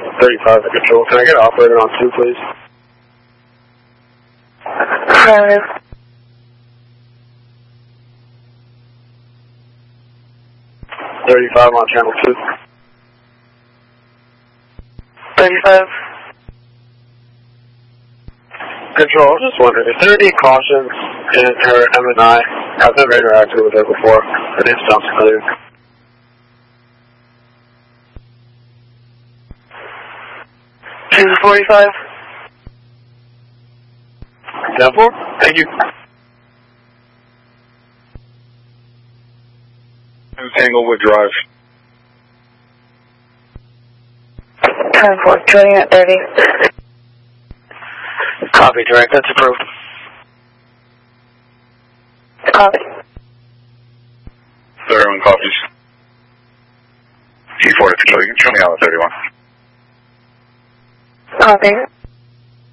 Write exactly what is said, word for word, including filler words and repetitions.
thirty-five to control. Can I get operator on two, please? Affirmative. thirty-five on channel two. thirty-five. Control, I was just wondering, is there any cautions in her M and I? I've never interacted with her before. Her name sounds familiar. two forty-five. ten four? Thank you. Tanglewood Drive. ten four, joining at thirty. Copy, direct, that's approved. Copy. thirty-one copies. T four to control, you can show me on the thirty-one. Copy.